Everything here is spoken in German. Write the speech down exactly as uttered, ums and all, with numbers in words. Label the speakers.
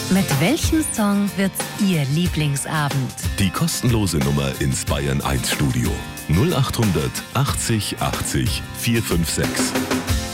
Speaker 1: Mit welchem Song wird's Ihr Lieblingsabend?
Speaker 2: Die kostenlose Nummer ins Bayern eins Studio null acht hundert achtzig achtzig vier fünf sechs.